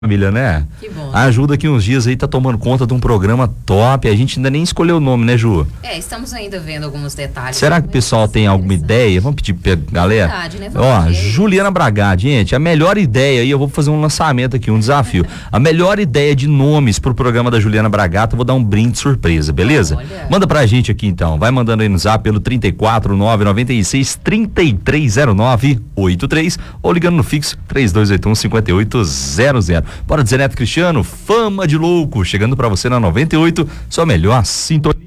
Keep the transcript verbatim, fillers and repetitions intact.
Família, né? Que bom. A Ju daqui uns dias aí tá tomando conta de um programa top. A gente ainda nem escolheu o nome, né, Ju? É, estamos ainda vendo alguns detalhes. Será que o pessoal tem alguma ideia? Vamos pedir pra galera? Verdade, né? Vamos Ó, ver. Juliana Bragatti, gente, a melhor ideia, e eu vou fazer um lançamento aqui, um desafio. A melhor ideia de nomes pro programa da Juliana Bragatti, eu vou dar um brinde surpresa, beleza? Olha. Manda pra gente aqui então. Vai mandando aí no zap pelo trinta e quatro, nove nove seis, trinta e três zero nove, oitenta e três ou ligando no fixo três dois oito um, cinco oito zero zero. Bora dizer, Neto Cristiano, fama de louco, chegando pra você na noventa e oito, sua melhor sintonia.